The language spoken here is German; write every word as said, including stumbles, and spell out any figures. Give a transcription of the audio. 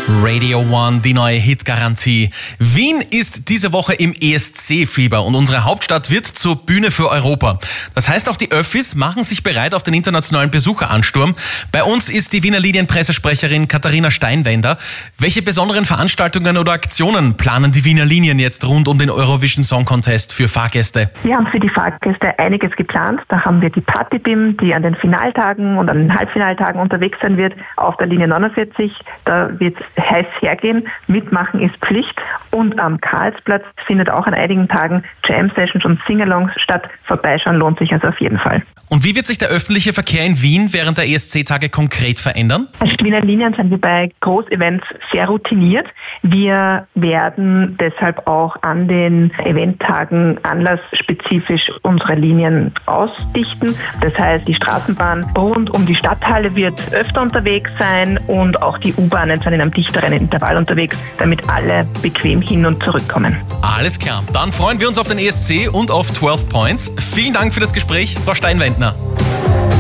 Radio One, die neue Hitgarantie. Wien ist diese Woche im E S C-Fieber und unsere Hauptstadt wird zur Bühne für Europa. Das heißt, auch die Öffis machen sich bereit auf den internationalen Besucheransturm. Bei uns ist die Wiener Linien-Pressesprecherin Katharina Steinwender. Welche besonderen Veranstaltungen oder Aktionen planen die Wiener Linien jetzt rund um den Eurovision Song Contest für Fahrgäste? Wir haben für die Fahrgäste einiges geplant. Da haben wir die Party-B I M, die an den Finaltagen und an den Halbfinaltagen unterwegs sein wird, auf der Linie neunundvierzig. Da wird heiß hergehen. Mitmachen ist Pflicht. Und am Karlsplatz findet auch an einigen Tagen Jam-Sessions und Singalongs statt. Vorbeischauen lohnt sich also auf jeden Fall. Und wie wird sich der öffentliche Verkehr in Wien während der E S C-Tage konkret verändern? Als Wiener Linien sind wir bei Großevents sehr routiniert. Wir werden deshalb auch an den Eventtagen anlassspezifisch unsere Linien ausdichten. Das heißt, die Straßenbahn rund um die Stadthalle wird öfter unterwegs sein und auch die U-Bahnen sind in einem dichteren Intervall unterwegs, damit alle bequem hin und zurückkommen. Alles klar, dann freuen wir uns auf den E S C und auf zwölf Points. Vielen Dank für das Gespräch, Frau Steinwendner.